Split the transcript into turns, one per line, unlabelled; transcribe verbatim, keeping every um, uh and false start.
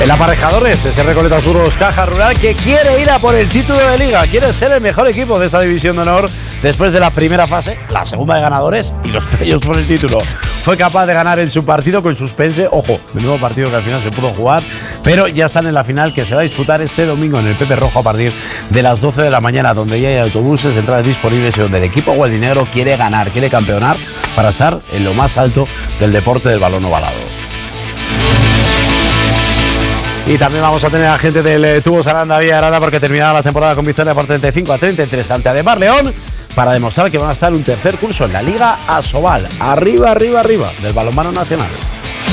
El Aparejadores, ese Recoletas Burgos Caja Rural que quiere ir a por el título de Liga, quiere ser el mejor equipo de esta división de honor después de la primera fase, la segunda de ganadores y los playoffs por el título. Fue capaz de ganar en su partido con suspense, ojo, el nuevo partido que al final se pudo jugar, pero ya están en la final que se va a disputar este domingo en el Pepe Rojo a partir de las doce de la mañana, donde ya hay autobuses, entradas disponibles y donde el equipo gualdinegro quiere ganar, quiere campeonar para estar en lo más alto del deporte del balón ovalado. Y también vamos a tener a gente del Tubos Aranda Vía Aranda porque terminará la temporada con victoria por treinta y cinco a treinta y tres ante Ademar León para demostrar que van a estar un tercer curso en la Liga Asobal. Arriba, arriba, arriba del balonmano nacional.